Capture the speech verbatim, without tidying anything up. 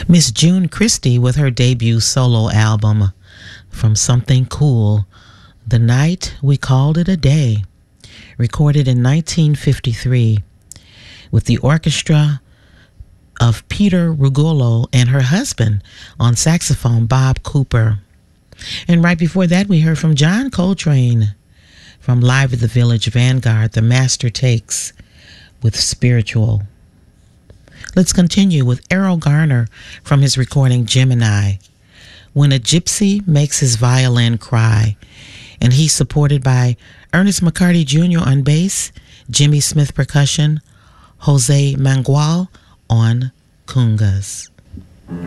Miss June Christie with her debut solo album, From Something Cool, The Night We Called It a Day, recorded in nineteen fifty-three with the orchestra of Peter Rugolo and her husband on saxophone, Bob Cooper. And right before that, we heard from John Coltrane from Live at the Village Vanguard, The Master Takes with Spiritual. Let's continue with Errol Garner from his recording Gemini, When a Gypsy Makes His Violin Cry. And he's supported by Ernest McCarty Junior on bass, Jimmy Smith percussion, Jose Mangual on congas.